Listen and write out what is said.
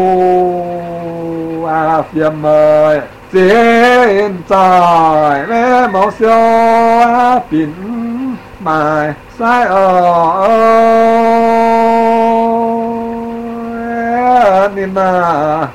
phiền mời xin trời mê màu xưa pin mài sai ở nên